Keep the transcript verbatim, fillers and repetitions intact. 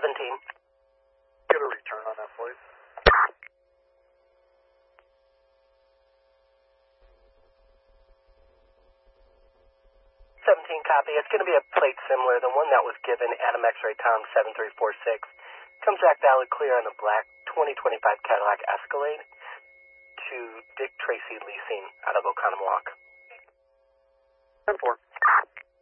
seventeen. Get a return on that, please. seventeen copy. It's going to be a plate similar, the one that was given Adam X-Ray Tom seven three four six. Comes back valid clear on the black twenty twenty-five Cadillac Escalade to Dick Tracy Leasing out of Oconomowoc. ten four.